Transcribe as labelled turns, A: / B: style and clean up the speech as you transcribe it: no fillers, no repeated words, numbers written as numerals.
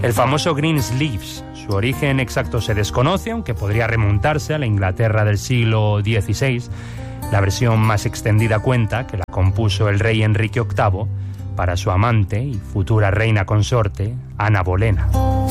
A: El famoso Green Sleeves. Su origen exacto se desconoce, aunque podría remontarse a la Inglaterra del siglo XVI. La versión más extendida cuenta que la compuso el rey Enrique VIII para su amante y futura reina consorte, Ana Bolena.